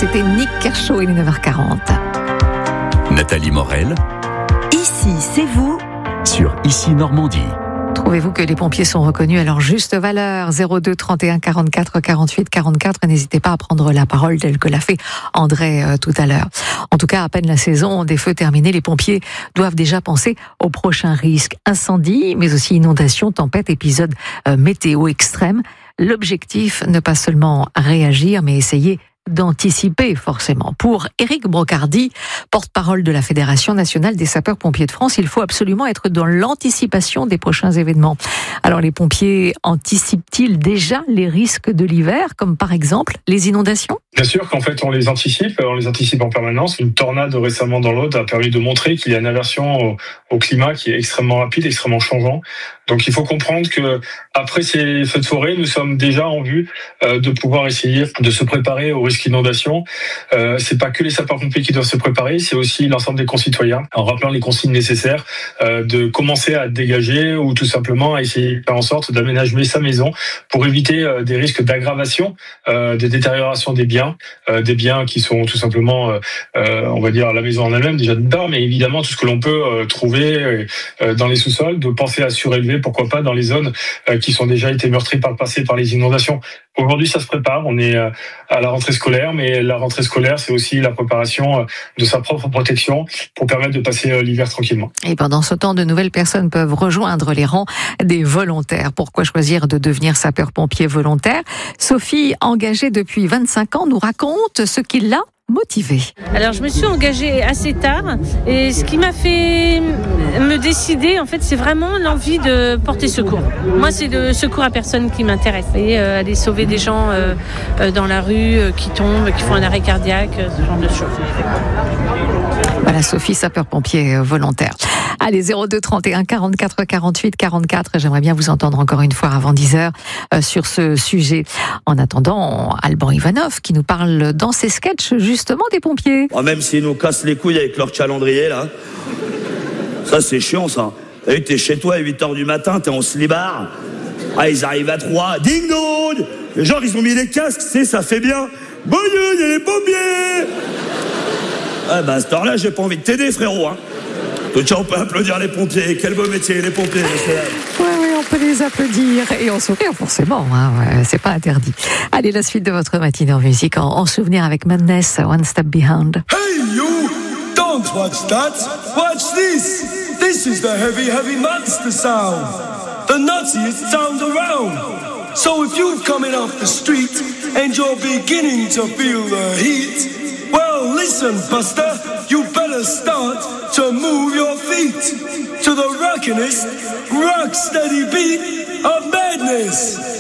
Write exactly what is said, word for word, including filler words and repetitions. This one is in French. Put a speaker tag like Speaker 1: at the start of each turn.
Speaker 1: c'était Nick Kershaw, il est neuf heures quarante.
Speaker 2: Nathalie Morel.
Speaker 3: Ici, c'est vous.
Speaker 2: Sur Ici Normandie.
Speaker 1: Trouvez-vous que les pompiers sont reconnus à leur juste valeur? zéro deux trente et un quarante-quatre quarante-huit quarante-quatre. N'hésitez pas à prendre la parole telle que l'a fait André euh, tout à l'heure. En tout cas, à peine la saison des feux terminée, les pompiers doivent déjà penser aux prochains risques. Incendie, mais aussi inondations, tempêtes, épisodes euh, météo extrêmes. L'objectif, ne pas seulement réagir, mais essayer d'anticiper forcément. Pour Éric Brocardi, porte-parole de la Fédération nationale des sapeurs-pompiers de France, il faut absolument être dans l'anticipation des prochains événements. Alors les pompiers anticipent-ils déjà les risques de l'hiver, comme par exemple les inondations ?
Speaker 4: Bien sûr qu'en fait on les anticipe, on les anticipe en permanence. Une tornade récemment dans l'Aude a permis de montrer qu'il y a une aversion au, au climat qui est extrêmement rapide, extrêmement changeant. Donc il faut comprendre que après ces feux de forêt, nous sommes déjà en vue euh, de pouvoir essayer de se préparer aux risques d'inondation. Euh, c'est pas que les sapeurs-pompiers qui doivent se préparer, c'est aussi l'ensemble des concitoyens, en rappelant les consignes nécessaires, euh, de commencer à dégager ou tout simplement à essayer de faire en sorte d'aménager sa maison pour éviter euh, des risques d'aggravation, euh, de détérioration des biens, euh, des biens qui sont tout simplement, euh, euh, on va dire, la maison en elle-même déjà de part, mais évidemment tout ce que l'on peut euh, trouver euh, dans les sous-sols, de penser à surélever, pourquoi pas dans les zones euh, qui sont déjà été meurtries par le passé par les inondations. Aujourd'hui, ça se prépare. On est à la rentrée scolaire, mais la rentrée scolaire, c'est aussi la préparation de sa propre protection pour permettre de passer l'hiver tranquillement.
Speaker 1: Et pendant ce temps, de nouvelles personnes peuvent rejoindre les rangs des volontaires. Pourquoi choisir de devenir sapeur-pompier volontaire ? Sophie, engagée depuis vingt-cinq ans, nous raconte ce qui l'a motivée.
Speaker 5: Alors, je me suis engagée assez tard et ce qui m'a fait me décider, en fait, c'est vraiment l'envie de porter secours. Moi, c'est le secours à personne qui m'intéresse. Et euh, aller sauver des gens euh, euh, dans la rue, euh, qui tombent, qui font un arrêt cardiaque, euh, ce genre de choses.
Speaker 1: Voilà, Sophie, sapeur-pompier volontaire. Allez, zéro deux trente et un quarante-quatre quarante-huit quarante-quatre. J'aimerais bien vous entendre encore une fois avant dix heures euh, sur ce sujet. En attendant, Alban Ivanov qui nous parle dans ses sketchs justement des pompiers.
Speaker 6: Oh, même s'ils nous cassent les couilles avec leur calendrier là, ça c'est chiant ça. Et t'es chez toi à huit heures du matin, t'es en slibard. Ah, ils arrivent à trois, ding dong. Les gens ils ont mis des casques, c'est ça fait bien. Bon Dieu, il y a les pompiers. Ah bah à cette heure-là, j'ai pas envie de t'aider frérot hein. Tiens, on peut applaudir les pompiers. Quel beau métier, les pompiers.
Speaker 1: Oui, oui, on peut les applaudir et en sourire forcément. Hein, ouais, c'est pas interdit. Allez, la suite de votre matinée en musique, en, en souvenir avec Madness, One Step Behind.
Speaker 7: Hey you, don't watch that. Watch this. This is the heavy, heavy monster sound. The nuttiest sound around. So if you're coming off the street and you're beginning to feel the heat, well, listen, Buster, you better start to move your feet to the rockinest, rock steady beat of madness.